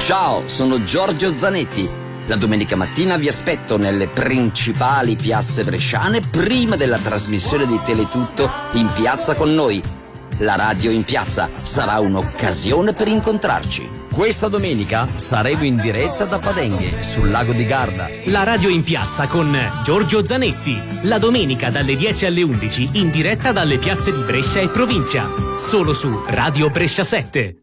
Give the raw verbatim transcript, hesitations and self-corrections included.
Ciao, sono Giorgio Zanetti. La domenica mattina vi aspetto nelle principali piazze bresciane prima della trasmissione di Teletutto in piazza con noi. La radio in piazza sarà un'occasione per incontrarci. Questa domenica saremo in diretta da Padenghe, sul lago di Garda. La radio in piazza con Giorgio Zanetti. La domenica dalle dieci alle undici in diretta dalle piazze di Brescia e provincia. Solo su Radio Brescia sette.